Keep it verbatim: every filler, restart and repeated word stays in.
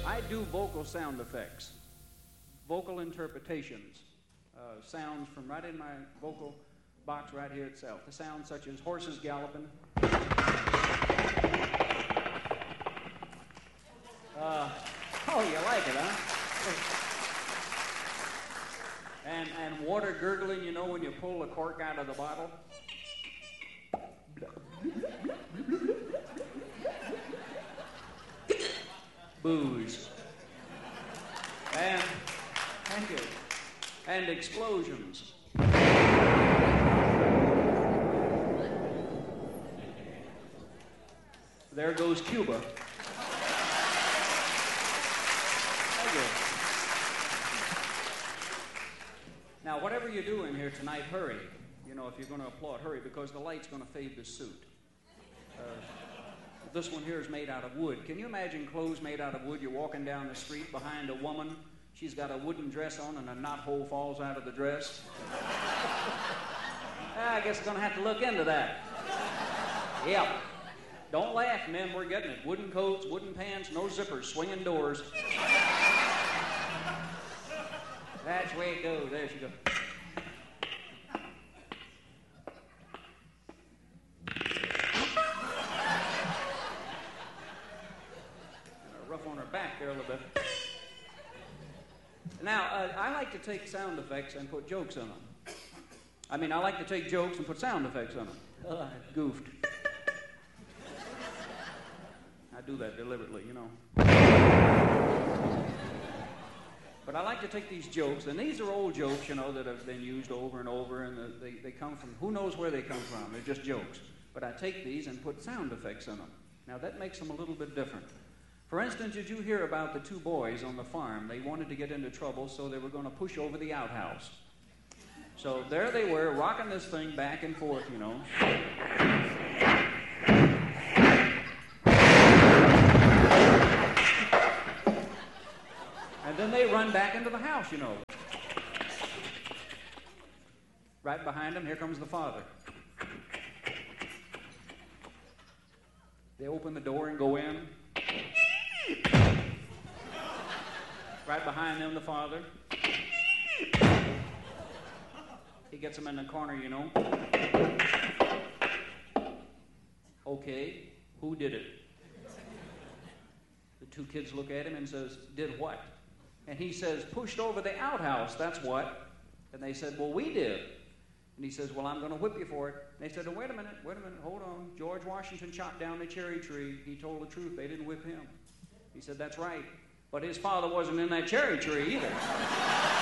I do vocal sound effects, vocal interpretations, uh, sounds from right in my vocal box right here itself. The sounds such as horses galloping. Uh, oh, you like it, huh? And, and water gurgling, you know, when you pull the cork out of the bottle. Booze. And, thank you. And explosions. There goes Cuba. Thank you. Now, whatever you're doing here tonight, hurry. You know, if you're going to applaud, hurry, because the light's going to fade the suit. Uh, This one here is made out of wood. Can you imagine clothes made out of wood? You're walking down the street behind a woman. She's got a wooden dress on and a knothole falls out of the dress. I guess I'm going to have to look into that. Yep. Don't laugh, men. We're getting it. Wooden coats, wooden pants, no zippers, swinging doors. That's the way it goes. There she goes. Back there a little bit. Now, uh, I like to take sound effects and put jokes on them. I mean, I like to take jokes and put sound effects on them. Oh, I goofed. I do that deliberately, you know. But I like to take these jokes, and these are old jokes, you know, that have been used over and over, and the, they, they come from, who knows where they come from. They're just jokes. But I take these and put sound effects on them. Now, that makes them a little bit different. For instance, did you hear about the two boys on the farm? They wanted to get into trouble, so they were going to push over the outhouse. So there they were, rocking this thing back and forth, you know. And then they run back into the house, you know. Right behind them, here comes the father. They open the door and go in. Right behind them, the father. He gets them in the corner, you know. Okay, who did it? The two kids look at him and says, did what? And he says, pushed over the outhouse, that's what. And they said, well, we did. And he says, well, I'm going to whip you for it. And they said, oh, wait a minute, wait a minute, hold on. George Washington chopped down the cherry tree. He told the truth. They didn't whip him. He said, that's right. But his father wasn't in that cherry tree either.